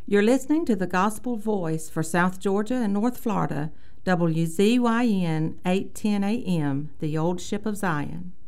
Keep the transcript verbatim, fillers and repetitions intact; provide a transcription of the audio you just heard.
You're listening to the Gospel Voice for South Georgia and North Florida, W Z Y N eight ten A M, the Old Ship of Zion.